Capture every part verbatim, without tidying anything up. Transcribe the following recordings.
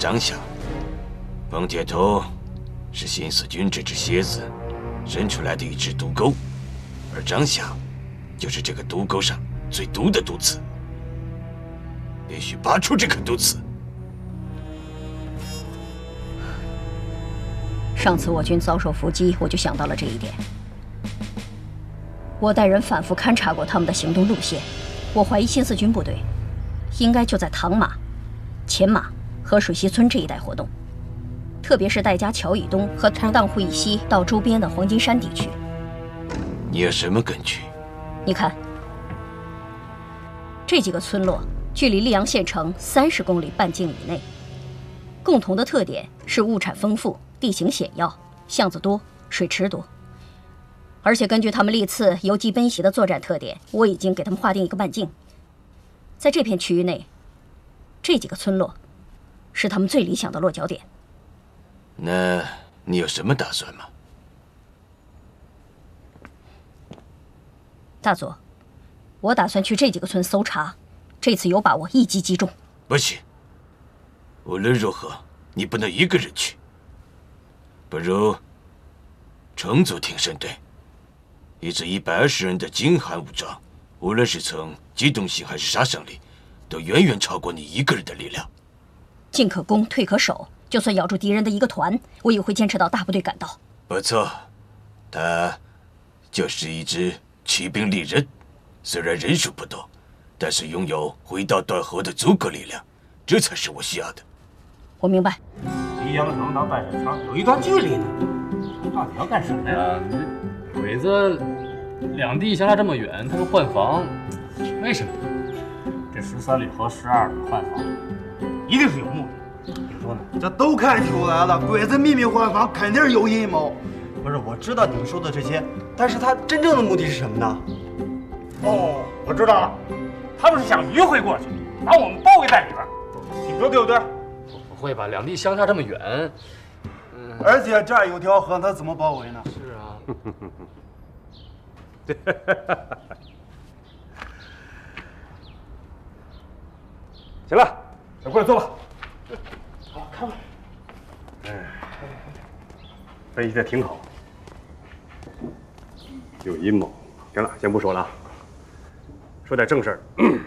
张夏，冯铁头是新四军这只蝎子生出来的一只毒钩，而张夏就是这个毒钩上最毒的毒刺，必须拔出这颗毒刺。 上次我军遭受伏击，我就想到了这一点。我带人反复勘察过他们的行动路线，我怀疑新四军部队应该就在唐马、前马和水西村这一带活动，特别是戴家桥以东和长荡湖以西到周边的黄金山地区。 你有什么根据？ 你看，这几个村落距离溧阳县城三十公里半径以内，共同的特点是物产丰富、地形险要、巷子多、水池多。而且根据他们历次游击奔袭的作战特点，我已经给他们划定一个半径。在这片区域内，这几个村落是他们最理想的落脚点。 那你有什么打算吗？ 大佐，我打算去这几个村搜查，这次有把握一击击中。 不行，无论如何，你不能一个人去。不如重组挺身队，一支一百二十人的精悍武装，无论是从机动性还是杀伤力，都远远超过你一个人的力量。 进可攻，退可守，就算咬住敌人的一个团，我也会坚持到大部队赶到。 不错，他就是一支骑兵利刃，虽然人数不多，但是拥有挥刀断喉的足够力量，这才是我需要的。 我明白。 离阳城到半山桥有一段距离呢，到底要干什么呀？ 啊，鬼子两地相差这么远，他们换防，为什么？ 这十三旅和十二旅换防，一定是有目的。你说呢？ 这都看出来了，鬼子秘密换防肯定是有阴谋。 不是，我知道你们说的这些，但是他真正的目的是什么呢？ 哦，我知道了，他们是想迂回过去，把我们包围在里边。你说对不对？ 不会吧，两地相差这么远。 嗯，而且这儿有条河，他怎么包围呢？ 是啊。 行了，快过来坐吧。 好，看吧。 哎，分析的挺好。有阴谋。行了，先不说了啊，说点正事儿。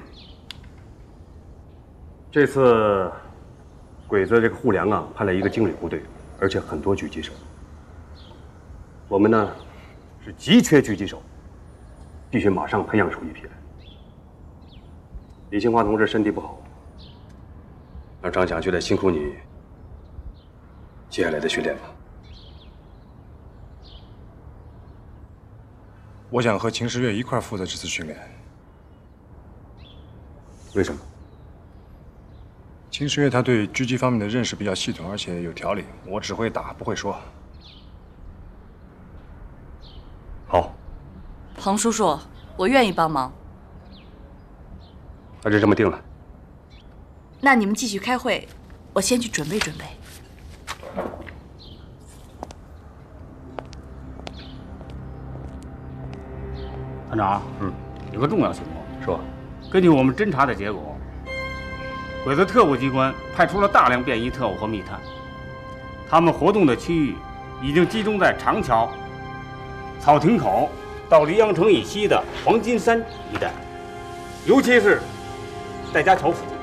这次鬼子这个护粮啊，派了一个精锐部队，而且很多狙击手。我们呢是急缺狙击手，必须马上培养出一批来。李兴华同志身体不好，让张霞就得辛苦你接下来的训练吧。 我想和秦时月一块负责这次训练。 为什么？ 秦时月他对狙击方面的认识比较系统，而且有条理。我只会打，不会说。 好， 彭叔叔，我愿意帮忙。 那就这么定了。 那你们继续开会，我先去准备准备。 团长，嗯，有个重要情况，说，根据我们侦查的结果，鬼子特务机关派出了大量便衣特务和密探，他们活动的区域已经集中在长桥、草亭口到黎阳城以西的黄金山一带，尤其是戴家桥附近。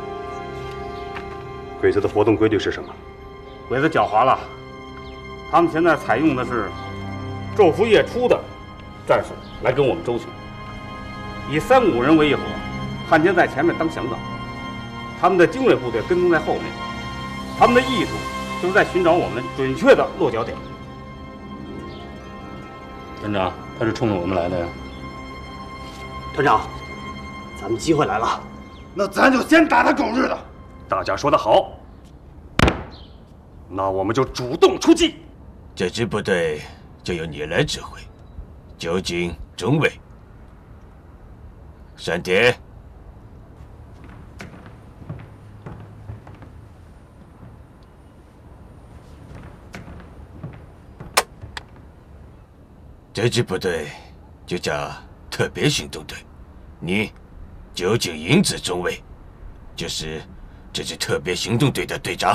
鬼子的活动规律是什么？鬼子狡猾了，他们现在采用的是昼伏夜出的战术来跟我们周旋，以三五人为一伙，汉奸在前面当向导，他们的精锐部队跟踪在后面，他们的意图就是在寻找我们准确的落脚点。团长，他是冲着我们来的呀。 团长，咱们机会来了， 那咱就先打他狗日的！ 大家说得好，那我们就主动出击。 这支部队就由你来指挥，究竟中尉。山田，这支部队就叫特别行动队，你酒井英子中尉，就是这支特别行动队的队长。